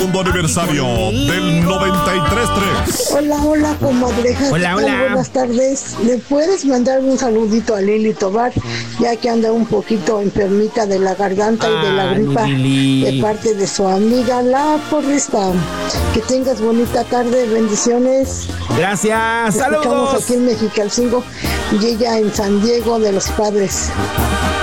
Segundo aniversario del 93.3. Hola, comadreja. Hola. Buenas tardes. ¿Le puedes mandar un saludito a Lili Tobar, ya que anda un poquito enfermita de la garganta y de la gripa, de parte de su amiga la porrista? Que tengas bonita tarde, bendiciones. Gracias, Escuchamos saludos. aquí en Mexicalcingo y ella en San Diego de los Padres.